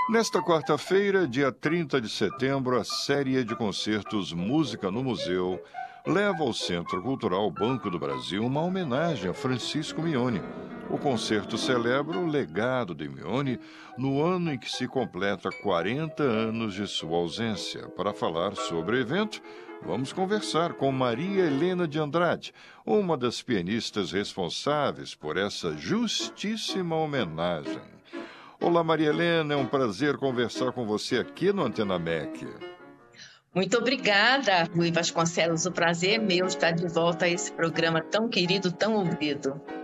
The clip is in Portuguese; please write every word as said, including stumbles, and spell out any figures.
Nesta quarta-feira, dia trinta de setembro, a série de concertos Música no Museu leva ao Centro Cultural Banco do Brasil uma homenagem a Francisco Mione. O concerto celebra o legado de Mione no ano em que se completa quarenta anos de sua ausência. Para falar sobre o evento, vamos conversar com Maria Helena de Andrade, uma das pianistas responsáveis por essa justíssima homenagem. Olá, Maria Helena, é um prazer conversar com você aqui no Antena M E C. Muito obrigada, Rui Vasconcelos. O prazer é meu estar de volta a esse programa tão querido, tão ouvido.